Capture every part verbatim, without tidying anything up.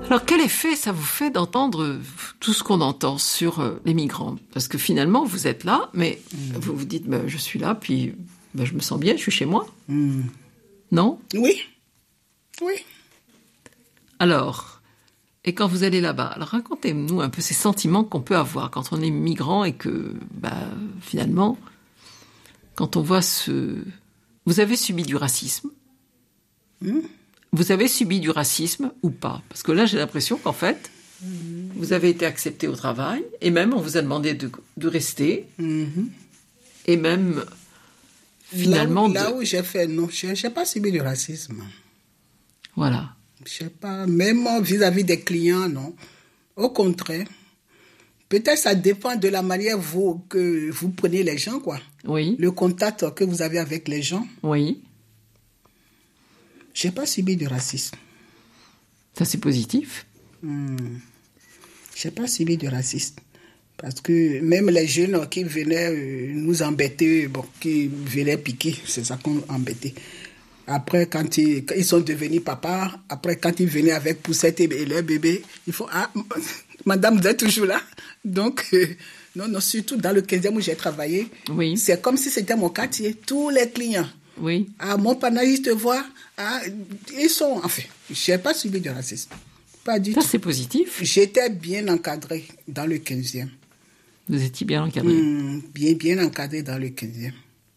Alors, quel effet ça vous fait d'entendre tout ce qu'on entend sur euh, les migrants? Parce que finalement, vous êtes là, mais mmh. vous vous dites, ben, je suis là, puis ben, je me sens bien, je suis chez moi. Mmh. Non? Oui. Oui. Alors, et quand vous allez là-bas, alors racontez-nous un peu ces sentiments qu'on peut avoir quand on est migrant et que, ben, finalement, quand on voit ce... Vous avez subi du racisme? Mmh. Vous avez subi du racisme ou pas? Parce que là, j'ai l'impression qu'en fait, mmh. vous avez été accepté au travail, et même on vous a demandé de, de rester, mmh. et même finalement... Là où, là où j'ai fait, non, je n'ai pas subi du racisme. Voilà. Je sais pas, même vis-à-vis des clients, non. Au contraire. Peut-être ça dépend de la manière vous, que vous prenez les gens, quoi. Oui. Le contact que vous avez avec les gens. Oui. Je n'ai pas subi de racisme. Ça, c'est positif. Hmm. Je n'ai pas subi de racisme. Parce que même les jeunes qui venaient euh, nous embêter, bon, qui venaient piquer, c'est ça qu'on embêtait. Après, quand ils, quand ils sont devenus papas, après, quand ils venaient avec poussette et leur bébé, il faut, ah, madame, vous êtes toujours là. Donc, euh, non, non, surtout dans le quinzième où j'ai travaillé, oui. c'est comme si c'était mon quartier. Tous les clients. Oui. Ah, mon panaïs te voit, ah, ils sont, enfin, je n'ai pas subi de racisme. Pas du ça, tout. C'est positif. J'étais bien encadré dans le quinzième. Vous étiez bien encadré. Mmh, bien, bien encadré dans le quinzième.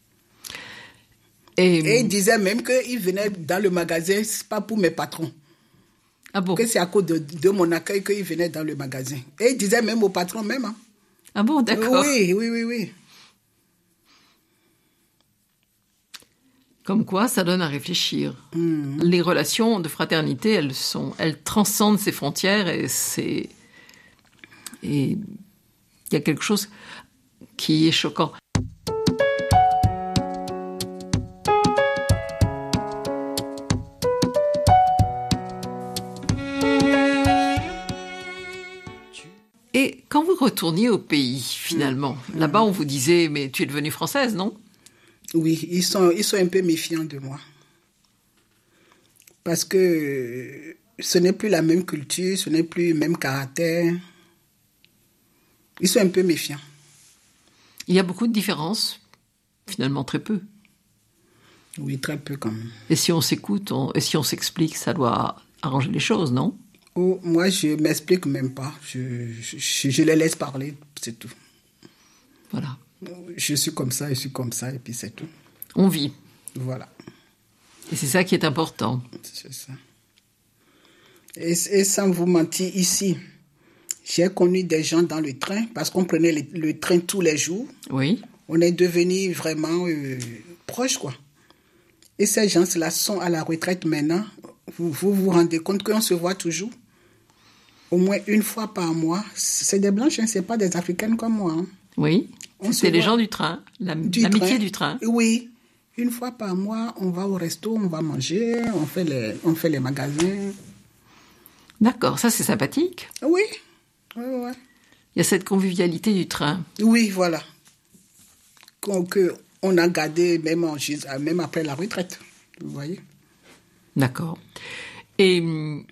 Et, Et il disait même qu'il venait dans le magasin, c'est pas pour mes patrons. Ah bon? Que c'est à cause de, de mon accueil qu'il venait dans le magasin. Et il disait même au patron même. Hein. Ah bon, d'accord. Oui, oui, oui, oui. Comme quoi, ça donne à réfléchir. Mmh. Les relations de fraternité, elles sont, elles transcendent ces frontières et c'est, et il y a quelque chose qui est choquant. Et quand vous retourniez au pays, finalement, mmh. là-bas, on vous disait, mais tu es devenue française, non? Oui, ils sont, ils sont un peu méfiants de moi. Parce que ce n'est plus la même culture, ce n'est plus le même caractère. Ils sont un peu méfiants. Il y a beaucoup de différences, finalement très peu. Oui, très peu quand même. Et si on s'écoute, on, et si on s'explique, ça doit arranger les choses, non? Oh, moi, je ne m'explique même pas. Je, je, je les laisse parler, c'est tout. Voilà. Je suis comme ça, je suis comme ça, et puis c'est tout. On vit. Voilà. Et c'est ça qui est important. C'est ça. Et, et sans vous mentir, ici, j'ai connu des gens dans le train, parce qu'on prenait le, le train tous les jours. Oui. On est devenus vraiment euh, proches, quoi. Et ces gens-là sont à la retraite maintenant. Vous vous, vous rendez compte qu'on se voit toujours? Au moins une fois par mois. C'est des blanches, hein, ce n'est pas des africaines comme moi. Hein. Oui, c'est les gens du train, la, du l'amitié train. du train. Oui, une fois par mois, on va au resto, on va manger, on fait les, on fait les magasins. D'accord, ça c'est sympathique. Oui, oui, oui. Il y a cette convivialité du train. Oui, voilà. Qu'on que on a gardé même, en, même après la retraite, vous voyez. D'accord. Et...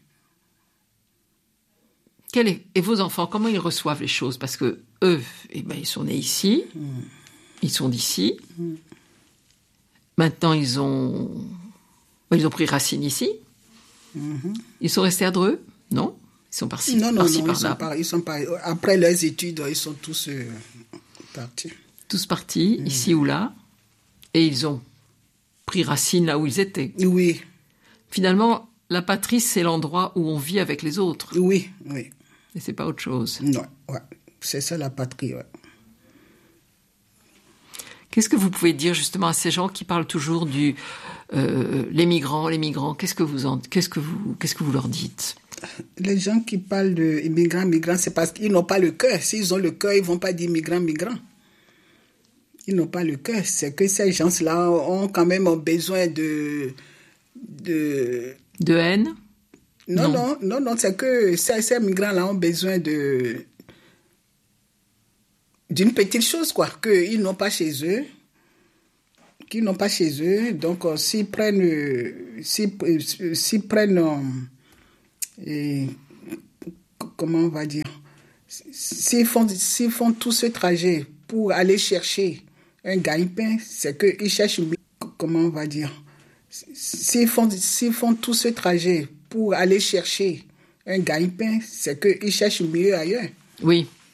Quel est, et vos enfants, comment ils reçoivent les choses? Parce que eux, eh ben, ils sont nés ici, mmh. ils sont d'ici. Mmh. Maintenant, ils ont, ils ont pris racine ici. Mmh. Ils sont restés à Dreux? Non? Ils sont partis Non, non, par-ci, non, par ils là. sont pas, ils sont pas. Après leurs études, ils sont tous euh, partis. Tous partis, mmh. ici ou là. Et ils ont pris racine là où ils étaient. Oui. Finalement, la patrie, c'est l'endroit où on vit avec les autres. Oui, oui. Et c'est pas autre chose. Non, ouais. C'est ça la patrie, ouais. Qu'est-ce que vous pouvez dire justement à ces gens qui parlent toujours du euh, les migrants, les migrants? Qu'est-ce que vous en, qu'est-ce que vous, qu'est-ce que vous leur dites? Les gens qui parlent de immigrants, migrants, c'est parce qu'ils n'ont pas le cœur. S'ils ont le cœur, ils vont pas dire migrants, migrants. Ils n'ont pas le cœur. C'est que ces gens-là ont quand même besoin de de de haine. Non, non, non, non, c'est que ces, ces migrants-là ont besoin de d'une petite chose, quoi, qu'ils n'ont pas chez eux, qu'ils n'ont pas chez eux. Donc, euh, s'ils prennent, euh, s'ils, euh, s'ils prennent, euh, et, comment on va dire, s'ils font, s'ils font tout ce trajet pour aller chercher un gagne-pain, c'est qu'ils cherchent, comment on va dire, s'ils font, s'ils font tout ce trajet pour aller chercher un gagne-pain, c'est qu'ils cherchent mieux ailleurs. Oui.